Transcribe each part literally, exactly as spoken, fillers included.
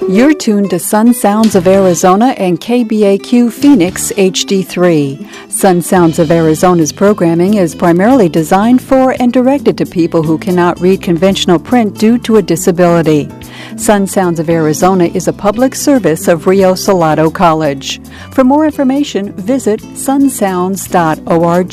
You're tuned to Sun Sounds of Arizona and K B A Q Phoenix H D three. Sun Sounds of Arizona's programming is primarily designed for and directed to people who cannot read conventional print due to a disability. Sun Sounds of Arizona is a public service of Rio Salado College. For more information, visit sun sounds dot org.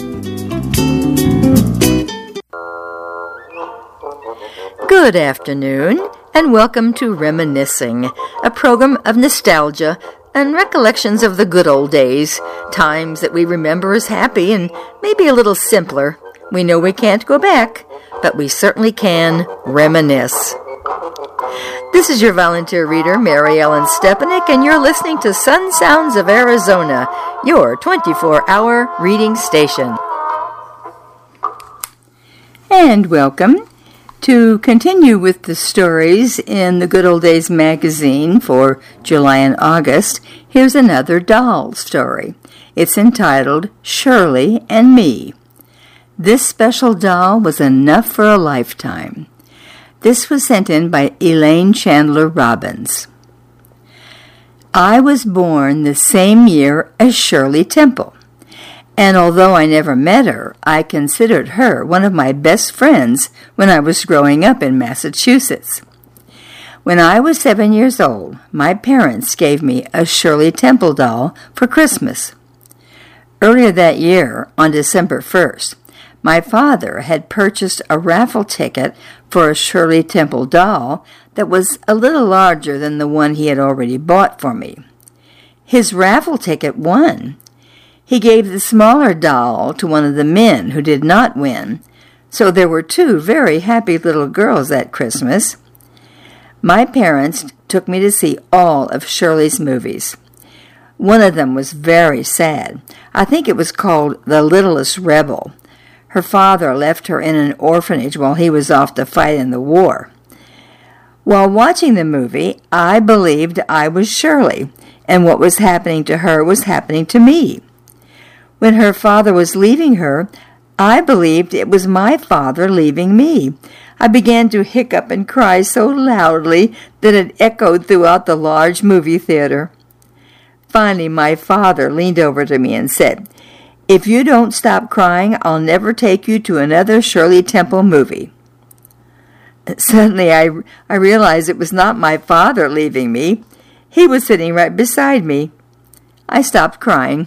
Good afternoon, and welcome to Reminiscing, a program of nostalgia and recollections of the good old days, times that we remember as happy and maybe a little simpler. We know we can't go back, but we certainly can reminisce. This is your volunteer reader, Mary Ellen Stepanek, and you're listening to Sun Sounds of Arizona, your twenty-four hour reading station. And welcome. To continue with the stories in the Good Old Days magazine for July and August, here's another doll story. It's entitled Shirley and Me. This special doll was enough for a lifetime. This was sent in by Elaine Chandler Robbins. I was born the same year as Shirley Temple, and although I never met her, I considered her one of my best friends when I was growing up in Massachusetts. When I was seven years old, my parents gave me a Shirley Temple doll for Christmas. Earlier that year, on December first, my father had purchased a raffle ticket for a Shirley Temple doll that was a little larger than the one he had already bought for me. His raffle ticket won. He gave the smaller doll to one of the men who did not win, so there were two very happy little girls that Christmas. My parents took me to see all of Shirley's movies. One of them was very sad. I think it was called The Littlest Rebel. Her father left her in an orphanage while he was off to fight in the war. While watching the movie, I believed I was Shirley, and what was happening to her was happening to me. When her father was leaving her, I believed it was my father leaving me. I began to hiccup and cry so loudly that it echoed throughout the large movie theater. Finally, my father leaned over to me and said, "If you don't stop crying, I'll never take you to another Shirley Temple movie." Suddenly, I, I realized it was not my father leaving me. He was sitting right beside me. I stopped crying.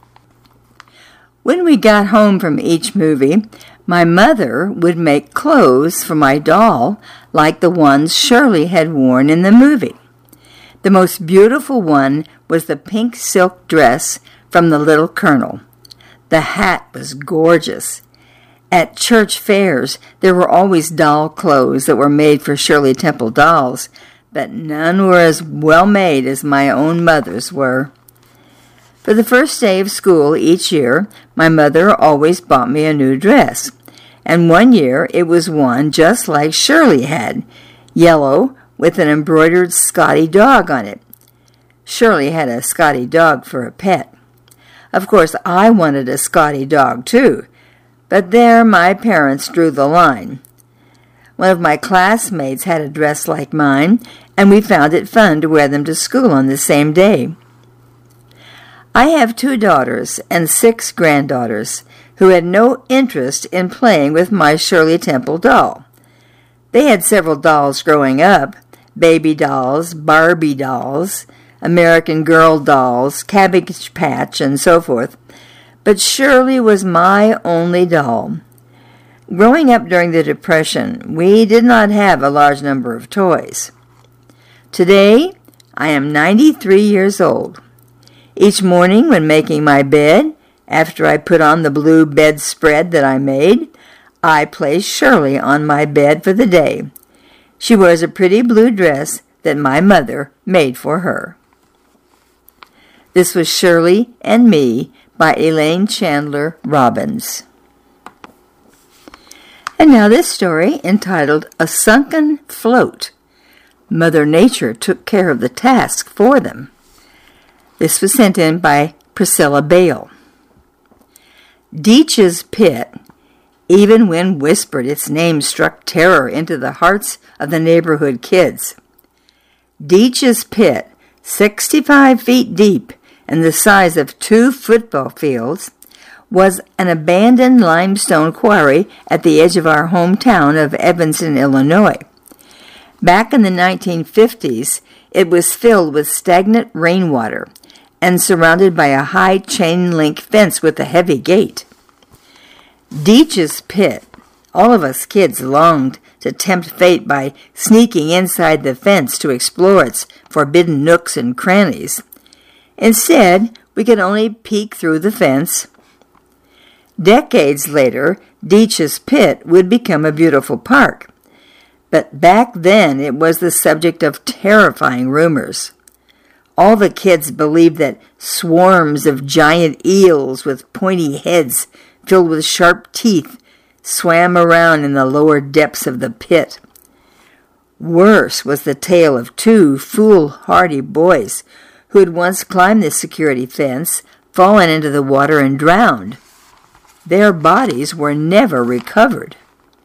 When we got home from each movie, my mother would make clothes for my doll like the ones Shirley had worn in the movie. The most beautiful one was the pink silk dress from the Little Colonel. The hat was gorgeous. At church fairs, there were always doll clothes that were made for Shirley Temple dolls, but none were as well made as my own mother's were. For the first day of school each year, my mother always bought me a new dress, and one year it was one just like Shirley had, yellow with an embroidered Scotty dog on it. Shirley had a Scotty dog for a pet. Of course, I wanted a Scotty dog too, but there my parents drew the line. One of my classmates had a dress like mine, and we found it fun to wear them to school on the same day. I have two daughters and six granddaughters who had no interest in playing with my Shirley Temple doll. They had several dolls growing up, baby dolls, Barbie dolls, American Girl dolls, Cabbage Patch, and so forth. But Shirley was my only doll. Growing up during the Depression, we did not have a large number of toys. Today, I am ninety-three years old. Each morning when making my bed, after I put on the blue bedspread that I made, I place Shirley on my bed for the day. She wears a pretty blue dress that my mother made for her. This was Shirley and Me by Elaine Chandler Robbins. And now this story, entitled A Sunken Float. Mother Nature took care of the task for them. This was sent in by Priscilla Bale. Deitch's Pit, even when whispered, its name struck terror into the hearts of the neighborhood kids. Deitch's Pit, sixty-five feet deep and the size of two football fields, was an abandoned limestone quarry at the edge of our hometown of Evanston, Illinois. Back in the nineteen fifties, it was filled with stagnant rainwater and surrounded by a high chain-link fence with a heavy gate. Deitch's Pit. All of us kids longed to tempt fate by sneaking inside the fence to explore its forbidden nooks and crannies. Instead, we could only peek through the fence. Decades later, Deitch's Pit would become a beautiful park. But back then, it was the subject of terrifying rumors. All the kids believed that swarms of giant eels with pointy heads filled with sharp teeth swam around in the lower depths of the pit. Worse was the tale of two foolhardy boys who had once climbed the security fence, fallen into the water, and drowned. Their bodies were never recovered.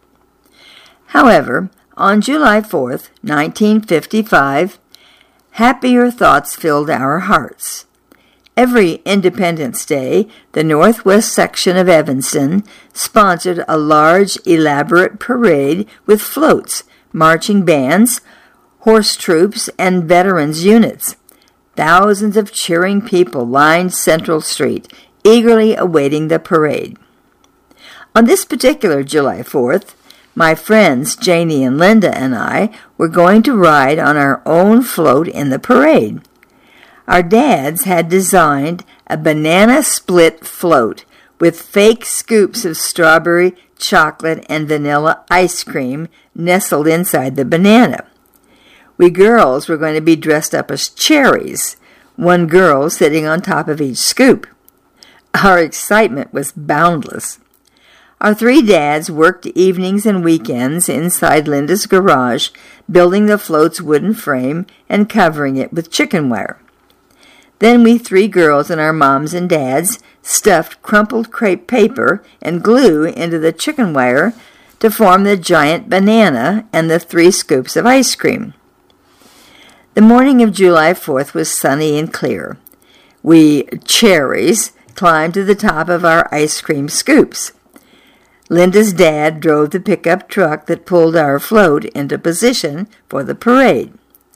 However, on July fourth, nineteen fifty-five, happier thoughts filled our hearts. Every Independence Day, the Northwest section of Evanston sponsored a large, elaborate parade with floats, marching bands, horse troops, and veterans units. Thousands of cheering people lined Central Street, eagerly awaiting the parade. On this particular July fourth, my friends Janie and Linda and I were going to ride on our own float in the parade. Our dads had designed a banana split float with fake scoops of strawberry, chocolate, and vanilla ice cream nestled inside the banana. We girls were going to be dressed up as cherries, one girl sitting on top of each scoop. Our excitement was boundless. Our three dads worked evenings and weekends inside Linda's garage, building the float's wooden frame and covering it with chicken wire. Then we three girls and our moms and dads stuffed crumpled crepe paper and glue into the chicken wire to form the giant banana and the three scoops of ice cream. The morning of July fourth was sunny and clear. We cherries climbed to the top of our ice cream scoops. Linda's dad drove the pickup truck that pulled our float into position for the parade.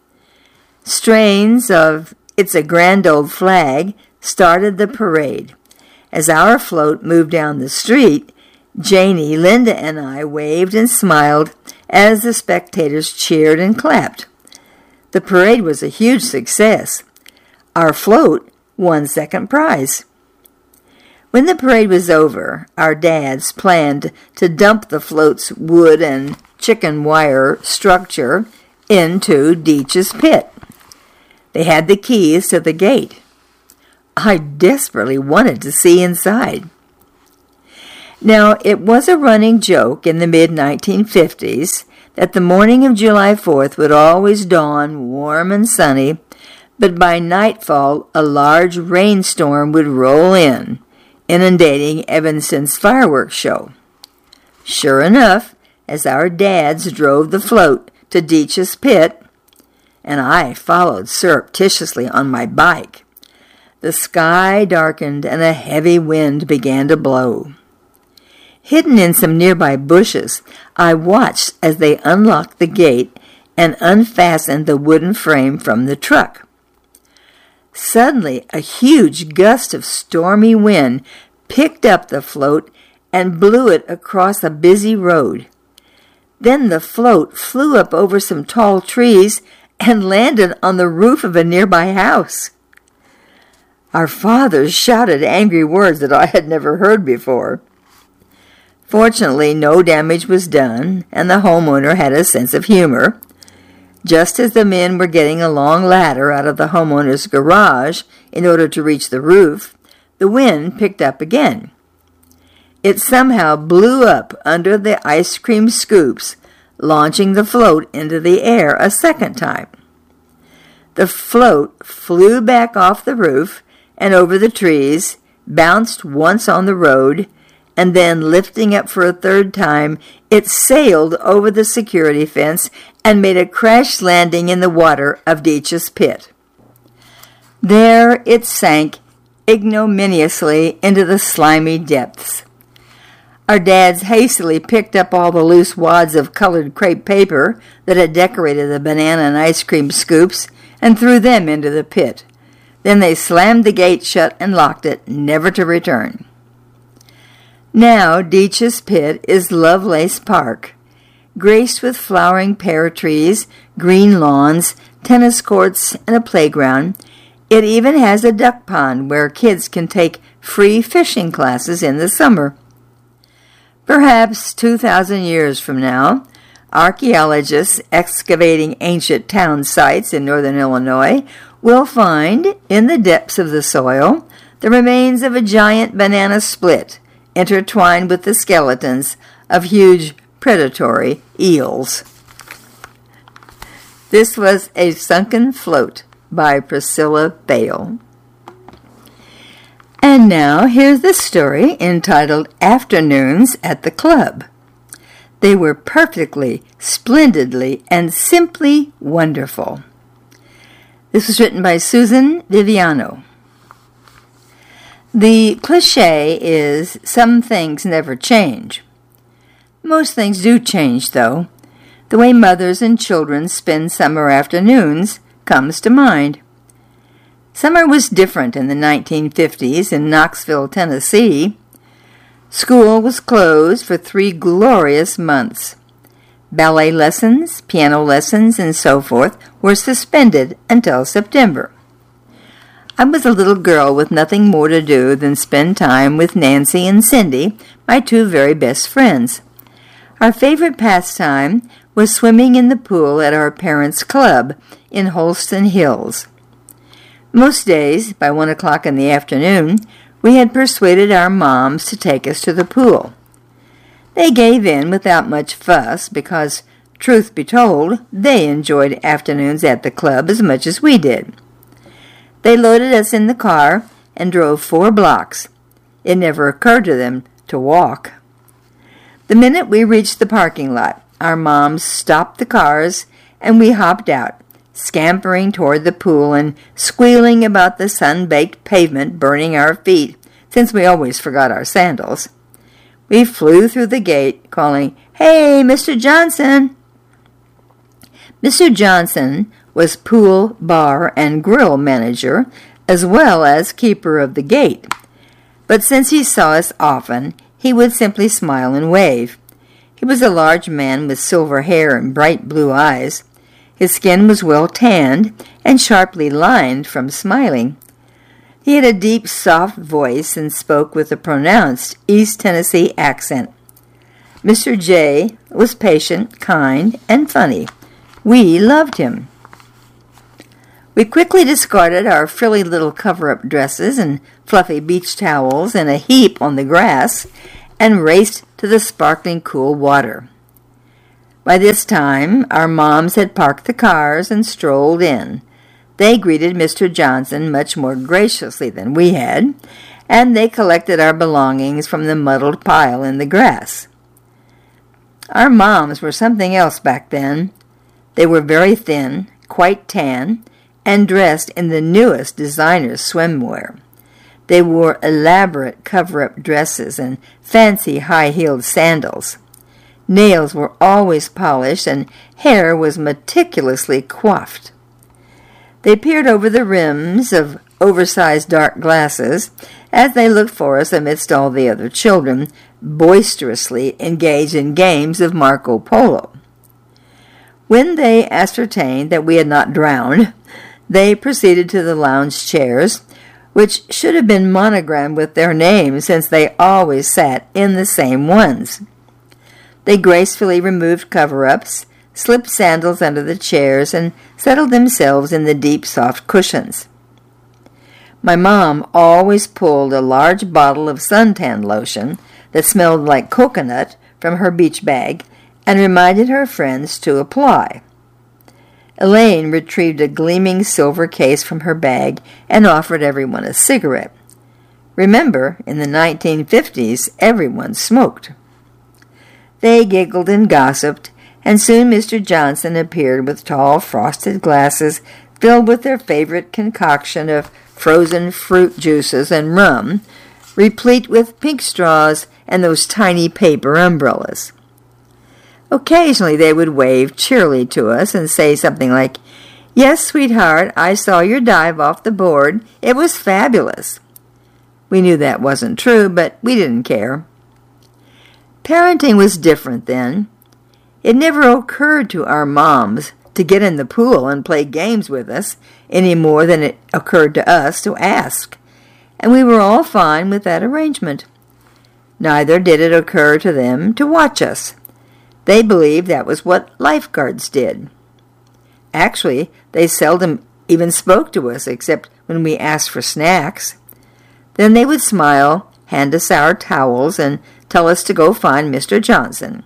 Strains of "It's a Grand Old Flag" started the parade. As our float moved down the street, Janie, Linda, and I waved and smiled as the spectators cheered and clapped. The parade was a huge success. Our float won second prize. When the parade was over, our dads planned to dump the float's wood and chicken wire structure into Deitch's Pit. They had the keys to the gate. I desperately wanted to see inside. Now, it was a running joke in the mid nineteen fifties that the morning of July fourth would always dawn warm and sunny, but by nightfall a large rainstorm would roll in, inundating Evanston's fireworks show. Sure enough, as our dads drove the float to Deitch's Pit, and I followed surreptitiously on my bike, the sky darkened and a heavy wind began to blow. Hidden in some nearby bushes, I watched as they unlocked the gate and unfastened the wooden frame from the truck. Suddenly, a huge gust of stormy wind picked up the float and blew it across a busy road. Then the float flew up over some tall trees and landed on the roof of a nearby house. Our fathers shouted angry words that I had never heard before. Fortunately, no damage was done, and the homeowner had a sense of humor. Just as the men were getting a long ladder out of the homeowner's garage in order to reach the roof, the wind picked up again. It somehow blew up under the ice cream scoops, launching the float into the air a second time. The float flew back off the roof and over the trees, bounced once on the road, and then lifting up for a third time, it sailed over the security fence and made a crash landing in the water of Deitch's Pit. There it sank ignominiously into the slimy depths. Our dads hastily picked up all the loose wads of colored crepe paper that had decorated the banana and ice cream scoops and threw them into the pit. Then they slammed the gate shut and locked it, never to return. Now Deitch's Pit is Lovelace Park, graced with flowering pear trees, green lawns, tennis courts, and a playground. It even has a duck pond where kids can take free fishing classes in the summer. Perhaps two thousand years from now, archaeologists excavating ancient town sites in northern Illinois will find, in the depths of the soil, the remains of a giant banana split intertwined with the skeletons of huge predatory eels. This was A Sunken Float by Priscilla Bale. And now here's the story entitled Afternoons at the Club. They were perfectly, splendidly, and simply wonderful. This was written by Susan Viviano. The cliché is, some things never change. Most things do change, though. The way mothers and children spend summer afternoons comes to mind. Summer was different in the nineteen fifties in Knoxville, Tennessee. School was closed for three glorious months. Ballet lessons, piano lessons, and so forth were suspended until September. I was a little girl with nothing more to do than spend time with Nancy and Cindy, my two very best friends. Our favorite pastime was swimming in the pool at our parents' club in Holston Hills. Most days, by one o'clock in the afternoon, we had persuaded our moms to take us to the pool. They gave in without much fuss because, truth be told, they enjoyed afternoons at the club as much as we did. They loaded us in the car and drove four blocks. It never occurred to them to walk. The minute we reached the parking lot, our moms stopped the cars and we hopped out, scampering toward the pool and squealing about the sun-baked pavement burning our feet, since we always forgot our sandals. We flew through the gate, calling, "Hey, Mister Johnson!" Mister Johnson was pool, bar, and grill manager, as well as keeper of the gate. But since he saw us often, he would simply smile and wave. He was a large man with silver hair and bright blue eyes. His skin was well tanned and sharply lined from smiling. He had a deep, soft voice and spoke with a pronounced East Tennessee accent. Mister J was patient, kind, and funny. We loved him. We quickly discarded our frilly little cover-up dresses and fluffy beach towels in a heap on the grass and raced to the sparkling cool water. By this time, our moms had parked the cars and strolled in. They greeted Mister Johnson much more graciously than we had, and they collected our belongings from the muddled pile in the grass. Our moms were something else back then. They were very thin, quite tan, and dressed in the newest designer swimwear. They wore elaborate cover-up dresses and fancy high-heeled sandals. Nails were always polished, and hair was meticulously coiffed. They peered over the rims of oversized dark glasses as they looked for us amidst all the other children, boisterously engaged in games of Marco Polo. When they ascertained that we had not drowned, they proceeded to the lounge chairs, which should have been monogrammed with their names since they always sat in the same ones. They gracefully removed cover-ups, slipped sandals under the chairs, and settled themselves in the deep, soft cushions. My mom always pulled a large bottle of suntan lotion that smelled like coconut from her beach bag and reminded her friends to apply. Elaine retrieved a gleaming silver case from her bag and offered everyone a cigarette. Remember, in the nineteen fifties, everyone smoked. They giggled and gossiped, and soon Mister Johnson appeared with tall frosted glasses filled with their favorite concoction of frozen fruit juices and rum, replete with pink straws and those tiny paper umbrellas. Occasionally they would wave cheerily to us and say something like, "Yes, sweetheart, I saw your dive off the board. It was fabulous." We knew that wasn't true, but we didn't care. Parenting was different then. It never occurred to our moms to get in the pool and play games with us any more than it occurred to us to ask, and we were all fine with that arrangement. Neither did it occur to them to watch us. They believed that was what lifeguards did. Actually, they seldom even spoke to us except when we asked for snacks. Then they would smile, hand us our towels, and tell us to go find Mister Johnson.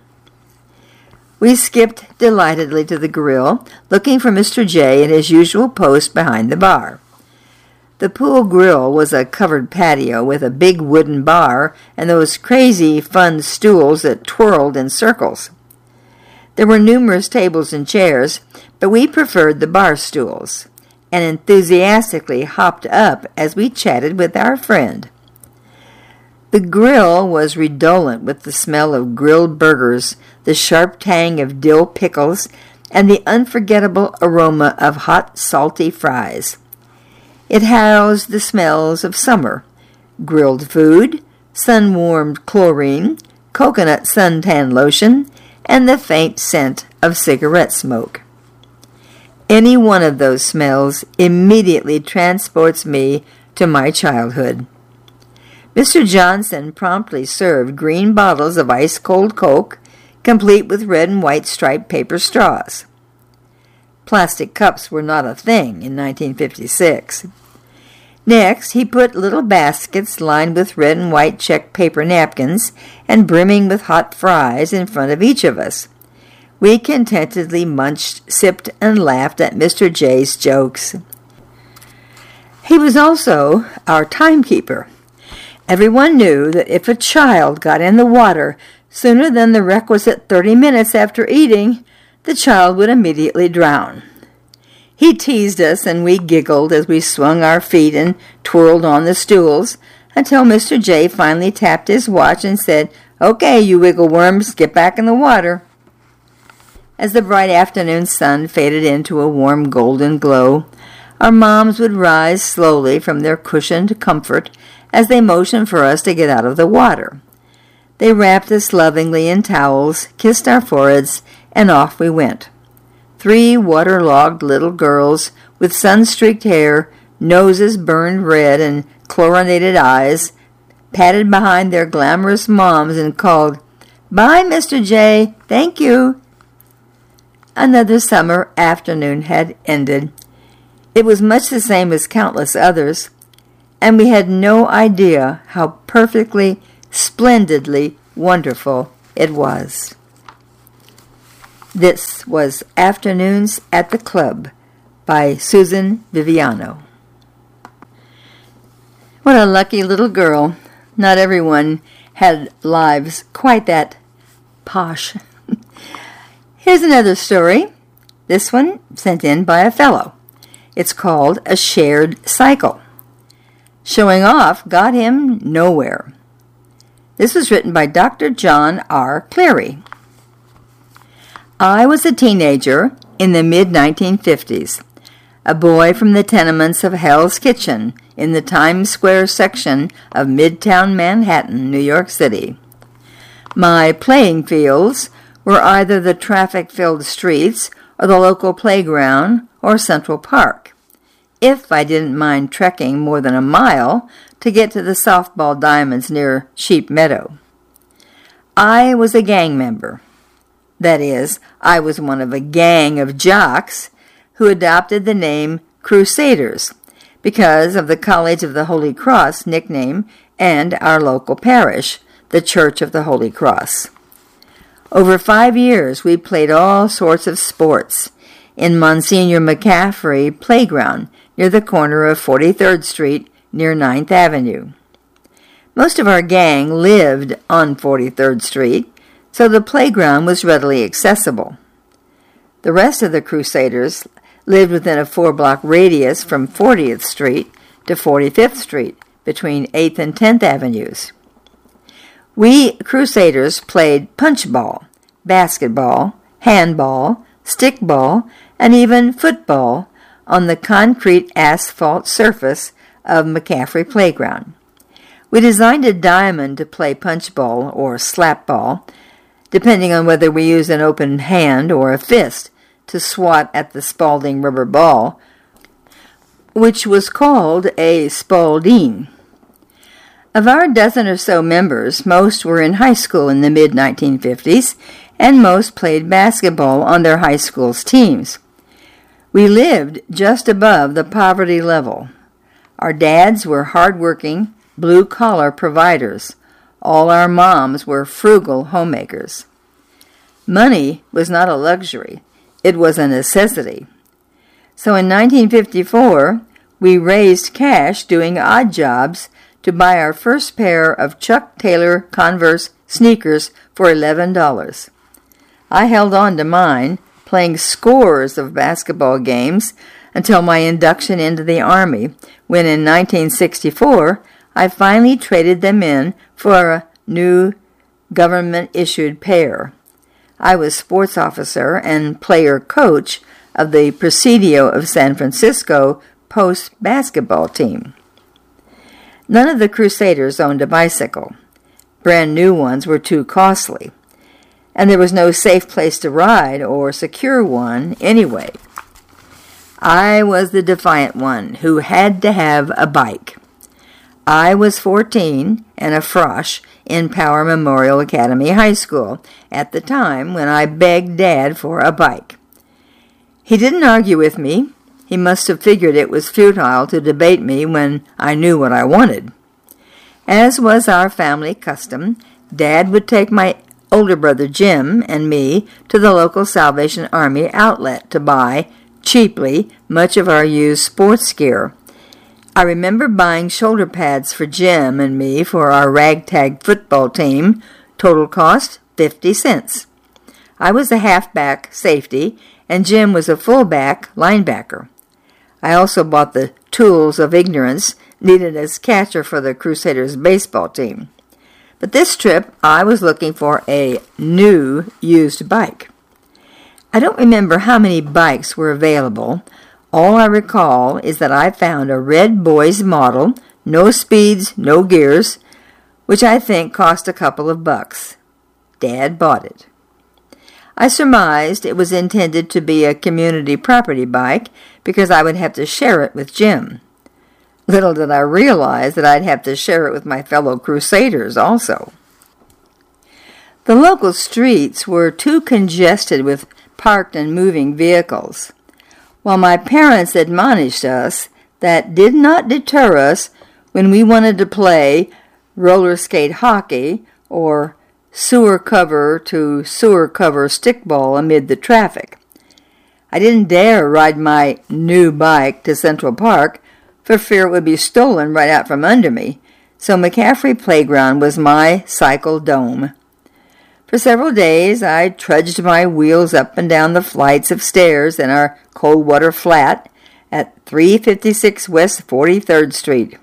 We skipped delightedly to the grill, looking for Mister J at his usual post behind the bar. The pool grill was a covered patio with a big wooden bar and those crazy fun stools that twirled in circles. There were numerous tables and chairs, but we preferred the bar stools, and enthusiastically hopped up as we chatted with our friend. The grill was redolent with the smell of grilled burgers, the sharp tang of dill pickles, and the unforgettable aroma of hot, salty fries. It housed the smells of summer: grilled food, sun-warmed chlorine, coconut suntan lotion, and the faint scent of cigarette smoke. Any one of those smells immediately transports me to my childhood. Mister Johnson promptly served green bottles of ice-cold Coke, complete with red and white striped paper straws. Plastic cups were not a thing in nineteen fifty-six. Next, he put little baskets lined with red and white checked paper napkins and brimming with hot fries in front of each of us. We contentedly munched, sipped, and laughed at Mister J's jokes. He was also our timekeeper. Everyone knew that if a child got in the water sooner than the requisite thirty minutes after eating, the child would immediately drown. He teased us, and we giggled as we swung our feet and twirled on the stools, until Mister J finally tapped his watch and said, "Okay, you wiggle worms, get back in the water." As the bright afternoon sun faded into a warm golden glow, our moms would rise slowly from their cushioned comfort as they motioned for us to get out of the water. They wrapped us lovingly in towels, kissed our foreheads, and off we went. Three waterlogged little girls with sun-streaked hair, noses burned red, and chlorinated eyes, patted behind their glamorous moms and called, "Bye, Mister J, thank you." Another summer afternoon had ended. It was much the same as countless others, and we had no idea how perfectly, splendidly wonderful it was. This was Afternoons at the Club by Susan Viviano. What a lucky little girl. Not everyone had lives quite that posh. Here's another story. This one sent in by a fellow. It's called A Shared Cycle. Showing off got him nowhere. This was written by Doctor John R. Cleary. I was a teenager in the mid nineteen fifties, a boy from the tenements of Hell's Kitchen in the Times Square section of Midtown Manhattan, New York City. My playing fields were either the traffic-filled streets or the local playground or Central Park, if I didn't mind trekking more than a mile to get to the softball diamonds near Sheep Meadow. I was a gang member. That is, I was one of a gang of jocks who adopted the name Crusaders because of the College of the Holy Cross nickname and our local parish, the Church of the Holy Cross. Over five years, we played all sorts of sports in Monsignor McCaffrey Playground near the corner of forty-third Street near ninth Avenue. Most of our gang lived on forty-third Street, so the playground was readily accessible. The rest of the Crusaders lived within a four-block radius from fortieth Street to forty-fifth Street, between eighth and tenth Avenues. We Crusaders played punchball, basketball, handball, stickball, and even football on the concrete asphalt surface of McCaffrey Playground. We designed a diamond to play punchball or slapball, depending on whether we used an open hand or a fist to swat at the Spalding rubber ball, which was called a Spalding. Of our dozen or so members, most were in high school in the mid nineteen fifties, and most played basketball on their high school's teams. We lived just above the poverty level. Our dads were hard-working, blue-collar providers. All our moms were frugal homemakers. Money was not a luxury. It was a necessity. So in nineteen fifty-four, we raised cash doing odd jobs to buy our first pair of Chuck Taylor Converse sneakers for eleven dollars. I held on to mine, playing scores of basketball games until my induction into the Army, when in nineteen sixty-four I finally traded them in for a new government-issued pair. I was sports officer and player coach of the Presidio of San Francisco Post basketball team. None of the Crusaders owned a bicycle. Brand new ones were too costly, and there was no safe place to ride or secure one anyway. I was the defiant one who had to have a bike. I was fourteen and a frosh in Power Memorial Academy High School at the time when I begged Dad for a bike. He didn't argue with me. He must have figured it was futile to debate me when I knew what I wanted. As was our family custom, Dad would take my older brother Jim and me to the local Salvation Army outlet to buy, cheaply, much of our used sports gear. I remember buying shoulder pads for Jim and me for our ragtag football team, total cost fifty cents. I was a halfback safety, and Jim was a fullback linebacker. I also bought the tools of ignorance needed as catcher for the Crusaders baseball team. But this trip, I was looking for a new used bike. I don't remember how many bikes were available. All I recall is that I found a red boys model, no speeds, no gears, which I think cost a couple of bucks. Dad bought it. I surmised it was intended to be a community property bike because I would have to share it with Jim. Little did I realize that I'd have to share it with my fellow Crusaders also. The local streets were too congested with parked and moving vehicles. While my parents admonished us, that did not deter us when we wanted to play roller skate hockey or sewer cover to sewer cover stickball amid the traffic. I didn't dare ride my new bike to Central Park for fear it would be stolen right out from under me, so McCaffrey Playground was my cycle dome. For several days I trudged my wheels up and down the flights of stairs in our Coldwater flat at three fifty-six West forty-third Street.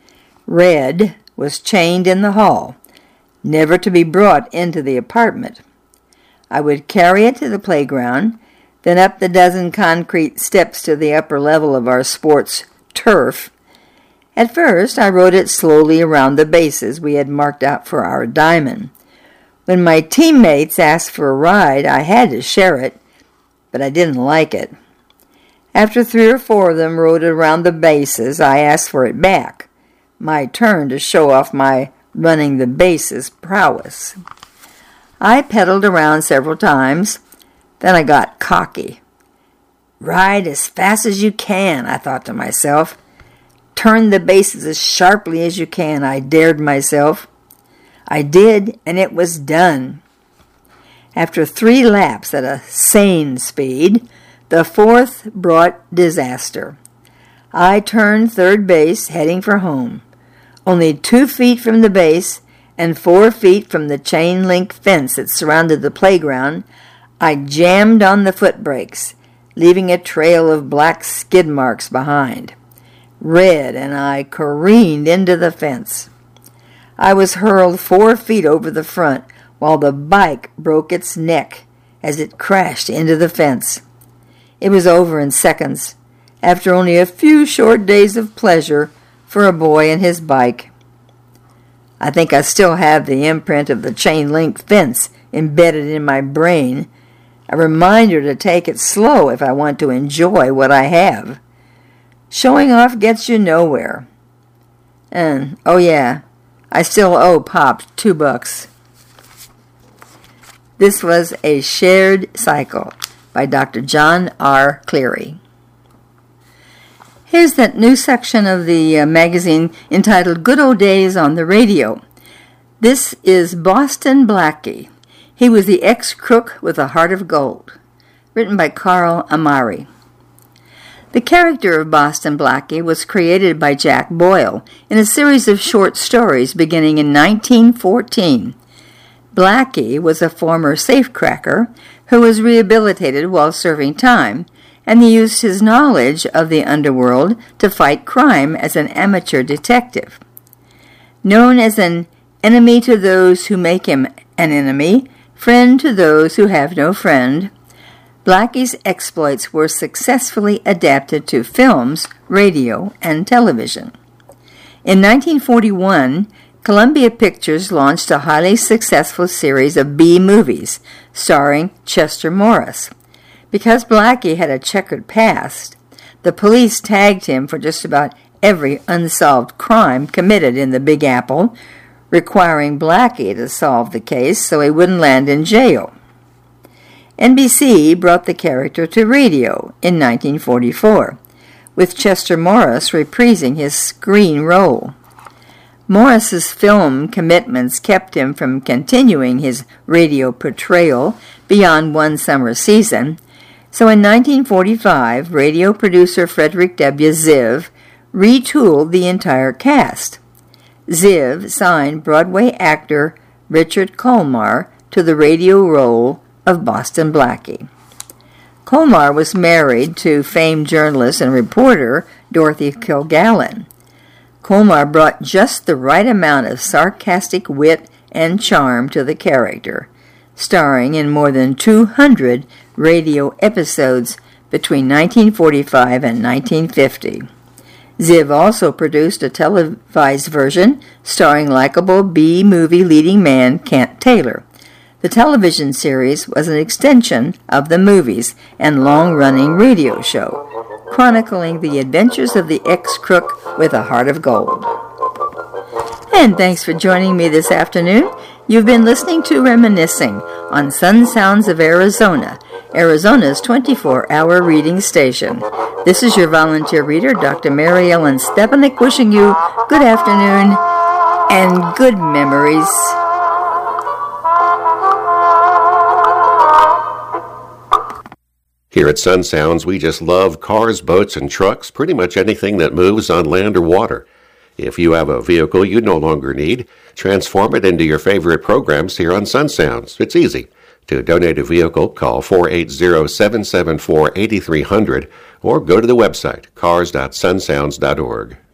Red was chained in the hall, never to be brought into the apartment. I would carry it to the playground, then up the dozen concrete steps to the upper level of our sports turf. At first, I rode it slowly around the bases we had marked out for our diamond. When my teammates asked for a ride, I had to share it, but I didn't like it. After three or four of them rode it around the bases, I asked for it back, my turn to show off my running the bases prowess. I pedaled around several times, then I got cocky. Ride as fast as you can, I thought to myself. Turn the bases as sharply as you can, I dared myself. I did, and it was done. After three laps at a sane speed, the fourth brought disaster. I turned third base, heading for home. Only two feet from the base and four feet from the chain-link fence that surrounded the playground, I jammed on the foot brakes, leaving a trail of black skid marks behind. Red and I careened into the fence. I was hurled four feet over the front while the bike broke its neck as it crashed into the fence. It was over in seconds, after only a few short days of pleasure for a boy and his bike. I think I still have the imprint of the chain-link fence embedded in my brain, a reminder to take it slow if I want to enjoy what I have. Showing off gets you nowhere. And, oh yeah, I still owe Pop two bucks. This was A Shared Cycle by Doctor John R. Cleary. Here's that new section of the uh, magazine entitled Good Old Days on the Radio. This is Boston Blackie. He was the ex-crook with a heart of gold. Written by Carl Amari. The character of Boston Blackie was created by Jack Boyle in a series of short stories beginning in nineteen fourteen. Blackie was a former safecracker who was rehabilitated while serving time, and he used his knowledge of the underworld to fight crime as an amateur detective. Known as an enemy to those who make him an enemy, friend to those who have no friend, Blackie's exploits were successfully adapted to films, radio, and television. In nineteen forty-one, Columbia Pictures launched a highly successful series of B-movies starring Chester Morris. Because Blackie had a checkered past, the police tagged him for just about every unsolved crime committed in the Big Apple, requiring Blackie to solve the case so he wouldn't land in jail. N B C brought the character to radio in nineteen forty-four, with Chester Morris reprising his screen role. Morris's film commitments kept him from continuing his radio portrayal beyond one summer season, so in nineteen forty-five, radio producer Frederick W. Ziv retooled the entire cast. Ziv signed Broadway actor Richard Colmar to the radio role of Boston Blackie. Colmar was married to famed journalist and reporter Dorothy Kilgallen. Colmar brought just the right amount of sarcastic wit and charm to the character, starring in more than two hundred radio episodes between nineteen forty-five and nineteen fifty. Ziv also produced a televised version starring likable B-movie leading man Kent Taylor. The television series was an extension of the movies and long-running radio show, chronicling the adventures of the ex-crook with a heart of gold. And thanks for joining me this afternoon. You've been listening to Reminiscing on Sun Sounds of Arizona, Arizona's twenty-four hour reading station. This is your volunteer reader, Doctor Mary Ellen Stepanek, wishing you good afternoon and good memories. Here at Sun Sounds, we just love cars, boats, and trucks, pretty much anything that moves on land or water. If you have a vehicle you no longer need, transform it into your favorite programs here on Sun Sounds. It's easy. To donate a vehicle, call four eight zero, seven seven four, eight three zero zero or go to the website cars dot sun sounds dot org.